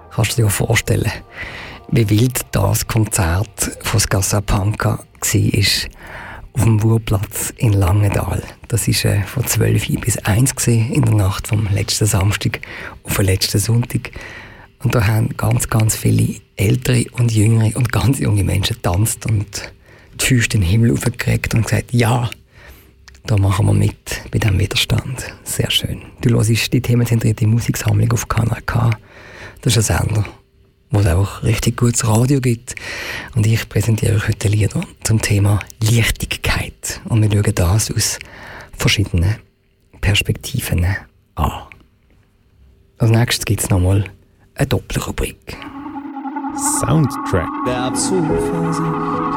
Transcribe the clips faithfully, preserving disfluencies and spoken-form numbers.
Kannst du dir vorstellen, wie wild das Konzert von Scassa Panca war auf dem Wurplatz in Langenthal. Das war äh, von zwölf bis eins in der Nacht vom letzten Samstag auf den letzten Sonntag. Und da haben ganz, ganz viele ältere und jüngere und ganz junge Menschen getanzt und die Füße in den Himmel aufgekriegt und gesagt, ja, da machen wir mit bei diesem Widerstand. Sehr schön. Du hörst die themenzentrierte Musiksammlung auf K N R K. Das ist ein Sender, wo es auch richtig gutes Radio gibt. Und ich präsentiere euch heute Lieder zum Thema Leichtigkeit. Und wir schauen das aus verschiedenen Perspektiven an. Als nächstes gibt es nochmal eine Doppelrubrik. Soundtrack. Der Zuversicht.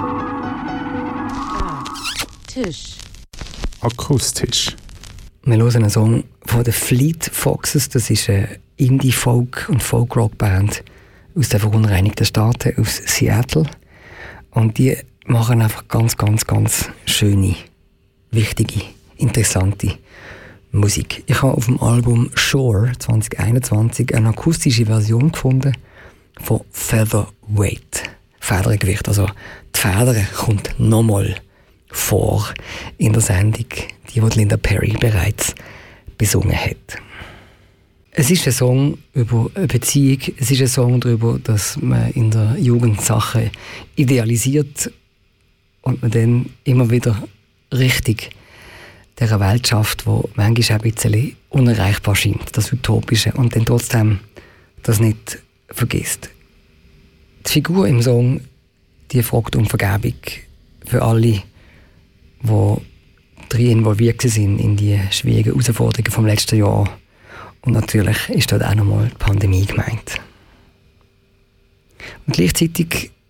Tisch. Akustisch. Wir hören einen Song von den Fleet Foxes. Das ist eine Indie-Folk- und Folk-Rock-Band aus den Verunreinigten Staaten, aus Seattle. Und die machen einfach ganz, ganz, ganz schöne, wichtige, interessante Musik. Ich habe auf dem Album Shore zwanzig einundzwanzig eine akustische Version gefunden von Featherweight. Federgewicht, also die Feder kommt nochmal vor in der Sendung, die, die Linda Perry bereits besungen hat. Es ist ein Song über eine Beziehung, es ist ein Song darüber, dass man in der Jugend Sachen idealisiert und man dann immer wieder richtig dieser Welt schafft, die manchmal auch ein bisschen unerreichbar scheint, das Utopische, und dann trotzdem das nicht vergisst. Die Figur im Song, die fragt um Vergebung für alle, die drin involviert sind in die schwierigen Herausforderungen vom letzten Jahr. Und natürlich ist dort auch nochmal die Pandemie gemeint. Und gleichzeitig